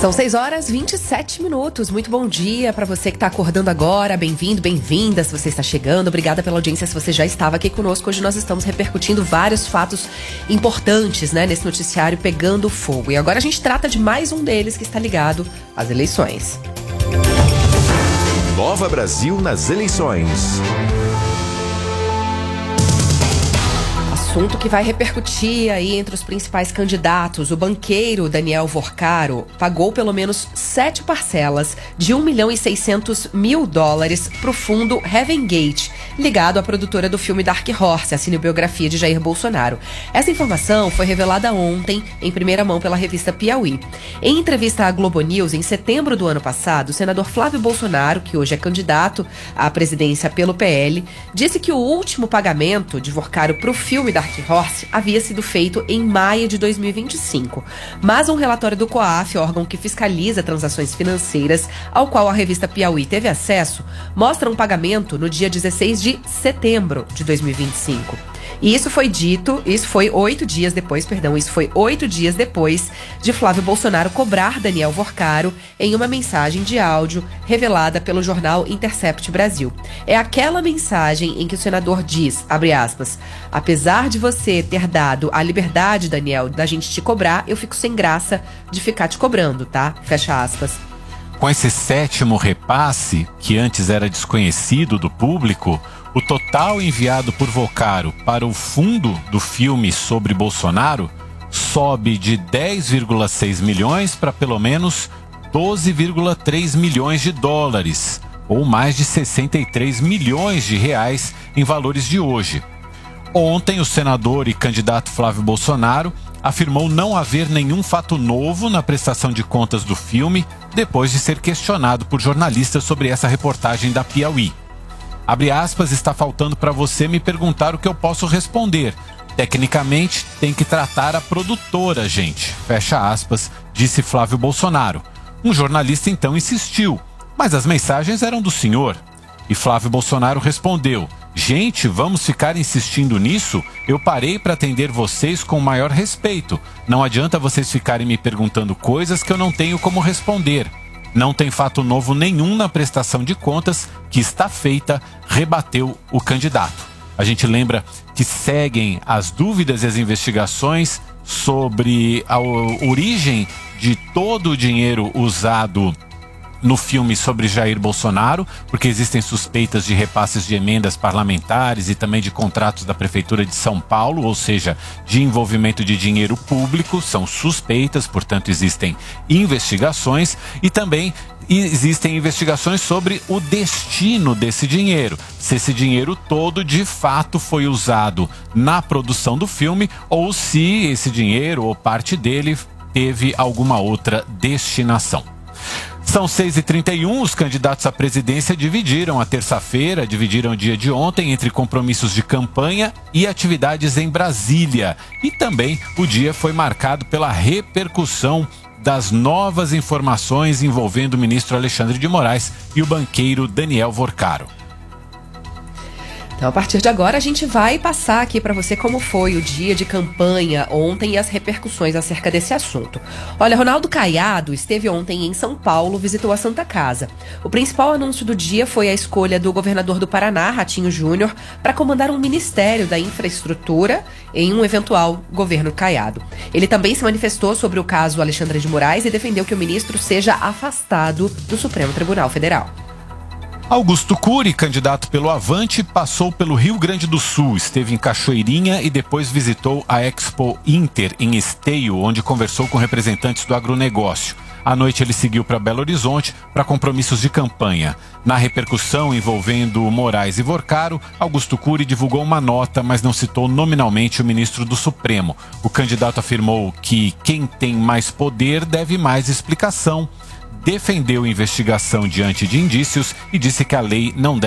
São 6h27. Muito bom dia para você que está acordando agora. Bem-vindo, bem-vinda se você está chegando. Obrigada pela audiência se você já estava aqui conosco. Hoje nós estamos repercutindo vários fatos importantes, nesse noticiário pegando fogo. E agora a gente trata de mais um deles que está ligado às eleições. Nova Brasil nas eleições. Assunto que vai repercutir aí entre os principais candidatos. O banqueiro Daniel Vorcaro pagou pelo menos 7 parcelas de $1.600.000 para o fundo Heaven Gate, ligado à produtora do filme Dark Horse, a cinebiografia de Jair Bolsonaro. Essa informação foi revelada ontem, em primeira mão, pela revista Piauí. Em entrevista à Globo News, em setembro do ano passado, o senador Flávio Bolsonaro, que hoje é candidato à presidência pelo PL, disse que o último pagamento de Vorcaro para o filme Dark Horse havia sido feito em maio de 2025. Mas um relatório do COAF, órgão que fiscaliza transações financeiras, ao qual a revista Piauí teve acesso, mostra um pagamento no dia 16 de setembro de 2025. E isso foi 8 dias depois de Flávio Bolsonaro cobrar Daniel Vorcaro em uma mensagem de áudio revelada pelo jornal Intercept Brasil. É aquela mensagem em que o senador diz, abre aspas, apesar de você ter dado a liberdade, Daniel, da gente te cobrar, eu fico sem graça de ficar te cobrando, tá? Fecha aspas. Com esse 7º repasse, que antes era desconhecido do público, o total enviado por Vorcaro para o fundo do filme sobre Bolsonaro sobe de 10,6 milhões para pelo menos 12,3 milhões de dólares, ou mais de 63 milhões de reais em valores de hoje. Ontem, o senador e candidato Flávio Bolsonaro afirmou não haver nenhum fato novo na prestação de contas do filme, depois de ser questionado por jornalistas sobre essa reportagem da Piauí. Abre aspas, está faltando para você me perguntar o que eu posso responder. Tecnicamente, tem que tratar a produtora, gente. Fecha aspas, disse Flávio Bolsonaro. Um jornalista então insistiu, mas as mensagens eram do senhor. E Flávio Bolsonaro respondeu, gente, vamos ficar insistindo nisso? Eu parei para atender vocês com o maior respeito. Não adianta vocês ficarem me perguntando coisas que eu não tenho como responder. Não tem fato novo nenhum na prestação de contas que está feita, rebateu o candidato. A gente lembra que seguem as dúvidas e as investigações sobre a origem de todo o dinheiro usado no filme sobre Jair Bolsonaro, porque existem suspeitas de repasses de emendas parlamentares e também de contratos da Prefeitura de São Paulo, ou seja, de envolvimento de dinheiro público, são suspeitas, portanto existem investigações e também existem investigações sobre o destino desse dinheiro, se esse dinheiro todo de fato foi usado na produção do filme ou se esse dinheiro ou parte dele teve alguma outra destinação. São 6h31, os candidatos à presidência dividiram o dia de ontem entre compromissos de campanha e atividades em Brasília. E também o dia foi marcado pela repercussão das novas informações envolvendo o ministro Alexandre de Moraes e o banqueiro Daniel Vorcaro. Então, a partir de agora, a gente vai passar aqui para você como foi o dia de campanha ontem e as repercussões acerca desse assunto. Olha, Ronaldo Caiado esteve ontem em São Paulo, visitou a Santa Casa. O principal anúncio do dia foi a escolha do governador do Paraná, Ratinho Júnior, para comandar um ministério da infraestrutura em um eventual governo Caiado. Ele também se manifestou sobre o caso Alexandre de Moraes e defendeu que o ministro seja afastado do Supremo Tribunal Federal. Augusto Cury, candidato pelo Avante, passou pelo Rio Grande do Sul, esteve em Cachoeirinha e depois visitou a Expo Inter em Esteio, onde conversou com representantes do agronegócio. À noite ele seguiu para Belo Horizonte para compromissos de campanha. Na repercussão envolvendo Moraes e Vorcaro, Augusto Cury divulgou uma nota, mas não citou nominalmente o ministro do Supremo. O candidato afirmou que quem tem mais poder deve mais explicação. Defendeu investigação diante de indícios e disse que a lei não deve